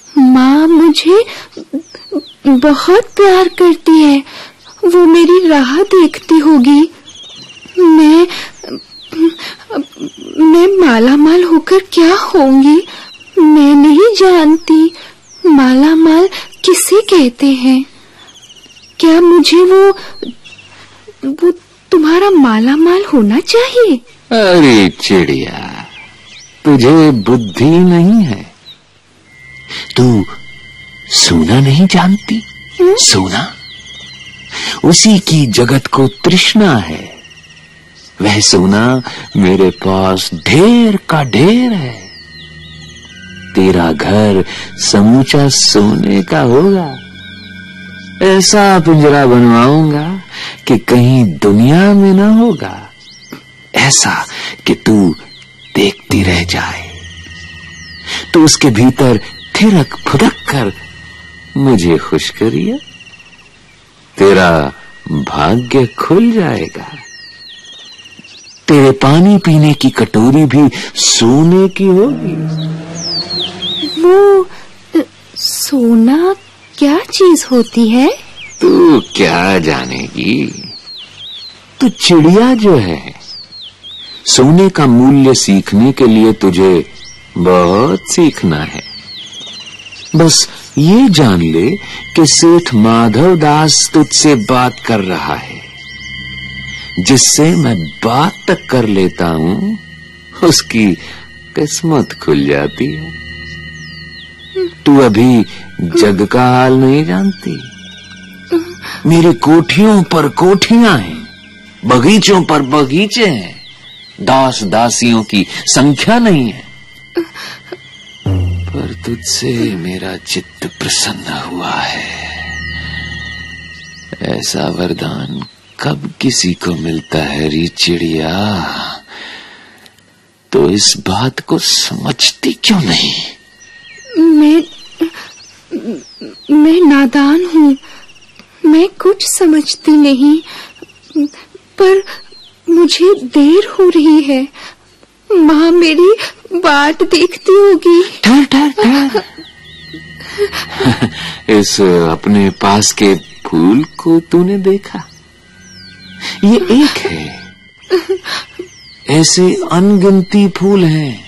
माँ मुझे बहुत प्यार करती है। वो मेरी राह देखती होगी। मैं मालामाल होकर क्या होंगी मैं नहीं जानती। मालामाल किसे कहते हैं? क्या मुझे वो तुम्हारा मालामाल होना चाहिए? अरे चिड़िया, तुझे बुद्धि नहीं है। तू सोना नहीं जानती? सोना उसी की जगत को तृष्णा है। वह सोना मेरे पास ढेर का ढेर है। तेरा घर समूचा सोने का होगा। ऐसा पिंजरा बनवाऊंगा कि कहीं दुनिया में ना होगा। ऐसा कि तू देखती रह जाए। तो उसके भीतर थिरक फुदक कर मुझे खुश करिए। तेरा भाग्य खुल जाएगा। तेरे पानी पीने की कटोरी भी सोने की होगी। वो सोना क्या चीज होती है? तू क्या जानेगी? तू चिड़िया जो है, सोने का मूल्य सीखने के लिए तुझे बहुत सीखना है। बस ये जान ले कि सेठ माधव दास तुझसे बात कर रहा है। जिससे मैं बात तक कर लेता हूँ, उसकी किस्मत खुल जाती है। तू अभी जग का हाल नहीं जानती। मेरी कोठियों पर कोठियां हैं, बगीचों पर बगीचे हैं। दास दासियों की संख्या नहीं है। पर तुझसे मेरा चित्त प्रसन्न हुआ है। ऐसा वरदान कब किसी को मिलता है री चिड़िया? तो इस बात को समझती क्यों नहीं? मैं नादान हूँ। मैं कुछ समझती नहीं। पर मुझे देर हो रही है। माँ मेरी बाट देखती होगी। ठहर ठहर ठहर। इस अपने पास के फूल को तूने देखा? ये एक है। ऐसे अनगिनती फूल हैं।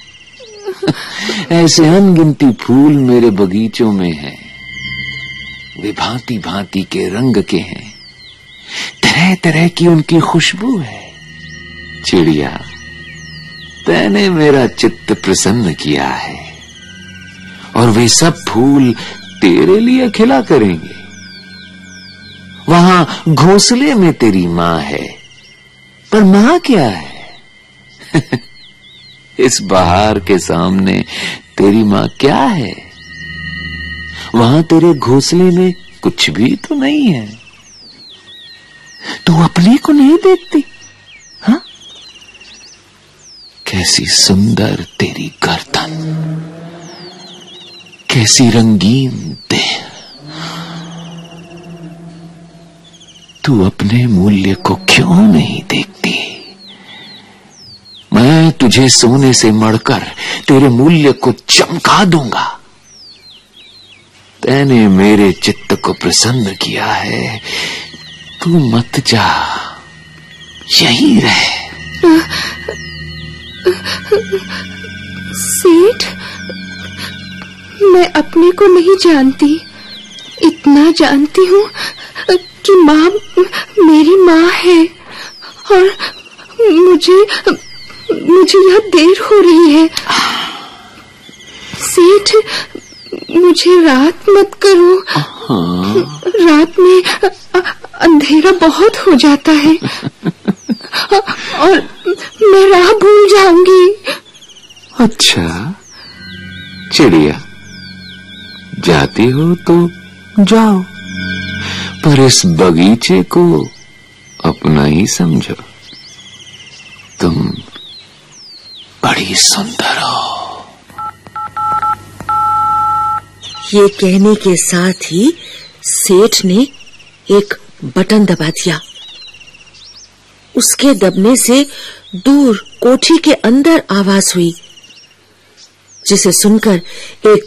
ऐसे अनगिनती फूल मेरे बगीचों में हैं। वे भांति भांति के रंग के हैं। तरह तरह की उनकी खुशबू है। चिड़िया, तैने मेरा चित्त प्रसन्न किया है और वे सब फूल तेरे लिए खिला करेंगे। वहां घोंसले में तेरी माँ है, पर माँ क्या है? इस बहार के सामने तेरी माँ क्या है? वहां तेरे घोंसले में कुछ भी तो नहीं है। तू अपने को नहीं देखती? हाँ? कैसी सुंदर तेरी गर्दन, कैसी रंगीन देह। तू अपने मूल्य को क्यों नहीं देखती? मैं तुझे सोने से मढ़कर तेरे मूल्य को चमका दूंगा। तैने मेरे चित्त को प्रसन्न किया है। तू मत जा, यहीं रह। सेठ, मैं अपने को नहीं जानती। इतना जानती हूँ कि माँ मेरी माँ है और मुझे यह देर हो रही है। सेठ, मुझे रात मत करो। रात में अंधेरा बहुत हो जाता है और मैं राह भूल जाऊंगी। अच्छा चिड़िया, जाती हो तो जाओ, पर इस बगीचे को अपना ही समझो। तुम बड़ी सुंदर हो। ये कहने के साथ ही सेठ ने एक बटन दबा दिया। उसके दबने से दूर कोठी के अंदर आवाज हुई, जिसे सुनकर एक